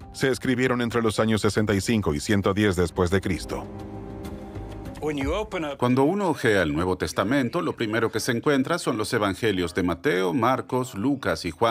se escribieron entre los años 65 y 110 después de Cristo. Cuando uno ojea el Nuevo Testamento, lo primero que se encuentra son los evangelios de Mateo, Marcos, Lucas y Juan.